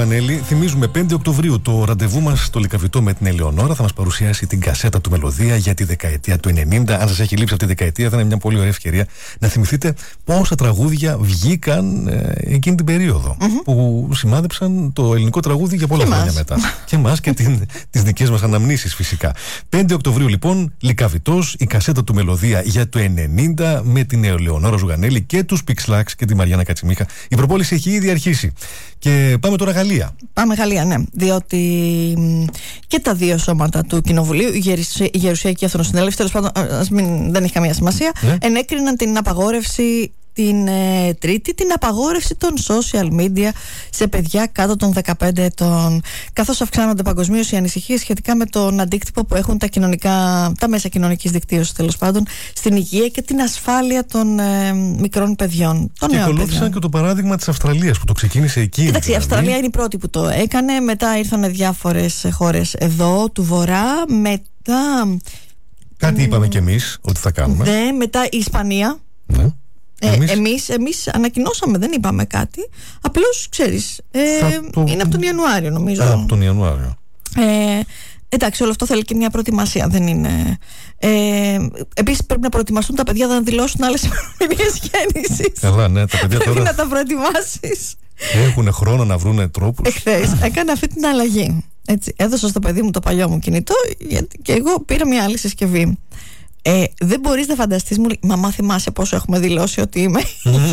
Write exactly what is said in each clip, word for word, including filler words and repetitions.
Ζουγανέλη. Θυμίζουμε πέντε Οκτωβρίου το ραντεβού μας στο Λυκαβητό με την Ελεονόρα. Θα μας παρουσιάσει την κασέτα του Μελωδία για τη δεκαετία του ενενήντα. Αν σας έχει λείψει αυτή η δεκαετία, θα είναι μια πολύ ωραία ευκαιρία να θυμηθείτε πόσα τραγούδια βγήκαν ε, εκείνη την περίοδο. Mm-hmm. Που σημάδεψαν το ελληνικό τραγούδι για πολλά χρόνια μετά. Και εμάς και τις δικές μας αναμνήσεις φυσικά. πέντε Οκτωβρίου λοιπόν, Λυκαβητός, η κασέτα του Μελωδία για το ενενήντα με την Ελεονόρα Ζουγανέλη και τους Pixlax και τη Μαριάννα Κατσιμίχα. Η προπόληση έχει ήδη αρχίσει. Και πάμε τώρα Γαλλία. Πάμε Γαλλία, ναι. Διότι και τα δύο σώματα του Κοινοβουλίου, η Γερουσία και η Εθνοσυνέλευση, τέλος πάντων, ας μην, δεν έχει καμία σημασία, ναι. ενέκριναν την απαγόρευση την ε, Τρίτη, την απαγόρευση των social media σε παιδιά κάτω των δεκαπέντε ετών. Καθώς αυξάνονται παγκοσμίως οι ανησυχίες σχετικά με τον αντίκτυπο που έχουν τα, κοινωνικά, τα μέσα κοινωνικής δικτύωσης, τέλος πάντων, στην υγεία και την ασφάλεια των ε, μικρών παιδιών. Των και ακολούθησαν και το παράδειγμα της Αυστραλίας που το ξεκίνησε εκεί. Κοίταξε, δηλαδή. Η Αυστραλία είναι η πρώτη που το έκανε. Μετά ήρθαν διάφορες χώρες εδώ του Βορρά. Μετά. Κάτι είπαμε κι εμείς ότι θα κάνουμε. Ναι, μετά η Ισπανία. Ναι. Ε, εμείς... εμείς, εμείς ανακοινώσαμε, δεν είπαμε κάτι. Απλώς, ξέρεις, ε, το... είναι από τον Ιανουάριο νομίζω. Α, από τον Ιανουάριο. Ε, εντάξει, όλο αυτό θέλει και μια προετοιμασία, δεν είναι. Ε, επίσης πρέπει να προετοιμαστούν τα παιδιά να δηλώσουν άλλες ημερομηνίες γέννησης. Καλά, ναι, τα παιδιά πρέπει τώρα να τα προετοιμάσεις. Έχουν χρόνο να βρουν τρόπους. Εχθές έκανα αυτή την αλλαγή. Έτσι, έδωσα στο παιδί μου το παλιό μου κινητό και εγώ πήρα μια άλλη συσκευή. Ε, δεν μπορείς να φανταστείς, μου λέει, μαμά θυμάσαι πόσο έχουμε δηλώσει ότι είμαι.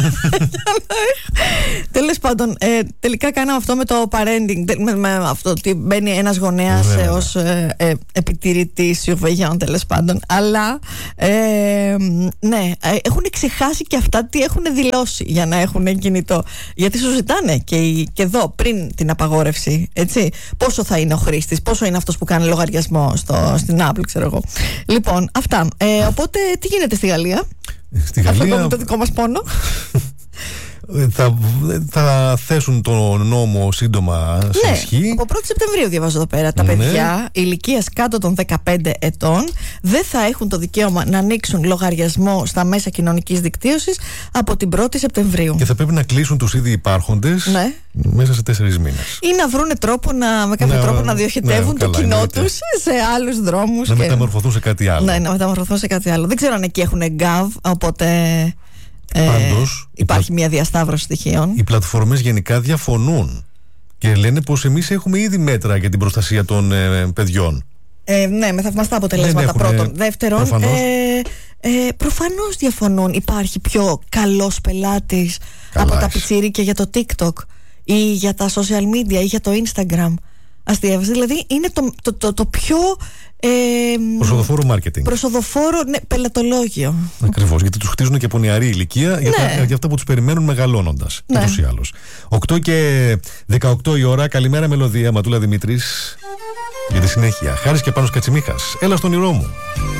Τέλος πάντων, ε, τελικά κάναμε αυτό με το parenting, με, με αυτό ότι μπαίνει ένας γονέας ε, ως ε, ε, επιτηρητής surveillant, τέλος πάντων. Αλλά ε, ναι, ε, έχουν ξεχάσει και αυτά τι έχουν δηλώσει για να έχουν κινητό. Γιατί σου ζητάνε και, και εδώ πριν την απαγόρευση, έτσι, πόσο θα είναι ο χρήστης, πόσο είναι αυτός που κάνει λογαριασμό στο, στην Apple, ξέρω εγώ. Λοιπόν, αυτά. Ε, οπότε τι γίνεται στη Γαλλία? Στη Γαλλία αυτό είναι το δικό μας πόνο. θα, θα θέσουν το νόμο σύντομα σε ναι, ισχύ. Από πρώτη Σεπτεμβρίου διαβάζω εδώ πέρα. Τα ναι. παιδιά ηλικίας κάτω των δεκαπέντε ετών δεν θα έχουν το δικαίωμα να ανοίξουν λογαριασμό στα μέσα κοινωνικής δικτύωσης από την πρώτη Σεπτεμβρίου. Και θα πρέπει να κλείσουν τους ήδη υπάρχοντες ναι. μέσα σε τέσσερις μήνες. Ή να βρούνε τρόπο να, με κάποιο ναι, τρόπο να διοχετεύουν ναι, το καλά, κοινό τους σε άλλους δρόμους. Να και... μεταμορφωθούν σε κάτι άλλο. Ναι, να μεταμορφωθούν σε κάτι άλλο. Δεν ξέρω αν εκεί έχουν γκάβ, οπότε. Ε, Πάντως, υπάρχει πλα... μια διασταύρωση στοιχείων. Οι πλατφόρμες γενικά διαφωνούν και λένε πως εμείς έχουμε ήδη μέτρα για την προστασία των ε, παιδιών. Ε, ναι, με θαυμαστά αποτελέσματα πρώτον. Δεύτερον, προφανώς. Ε, ε, προφανώς διαφωνούν. Υπάρχει πιο καλός πελάτης Καλά από τα πιτσίρικια για το TikTok ή για τα social media ή για το Instagram. Αστείευες, δηλαδή είναι το, το, το, το πιο ε, προσοδοφόρο marketing. Προσοδοφόρο, ναι, πελατολόγιο. Ακριβώς, γιατί τους χτίζουν και από νεαρή ηλικία ναι. για, τα, για αυτά που τους περιμένουν μεγαλώνοντας. Ναι. Ούτως ή άλλως. οκτώ και δεκαοκτώ η ώρα. Καλημέρα Μελωδία, Ματούλα Δημήτρης. Για τη συνέχεια. Χάρης και Πάνος Κατσιμίχας. Έλα στον ήρω μου.